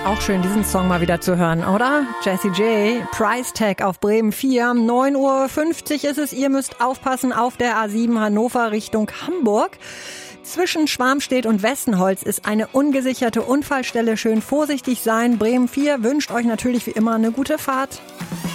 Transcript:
Auch schön, diesen Song mal wieder zu hören, oder? Jessie J, Price Tag auf Bremen 4. 9:50 Uhr ist es. Ihr müsst aufpassen auf der A7 Hannover Richtung Hamburg. Zwischen Schwarmstedt und Westenholz ist eine ungesicherte Unfallstelle. Schön vorsichtig sein. Bremen 4 wünscht euch natürlich wie immer eine gute Fahrt.